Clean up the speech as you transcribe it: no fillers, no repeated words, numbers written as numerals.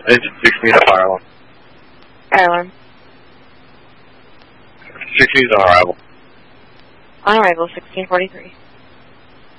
Engine 6 needs a fire alarm. Fire alarm. 6 needs on arrival. On arrival, 1643.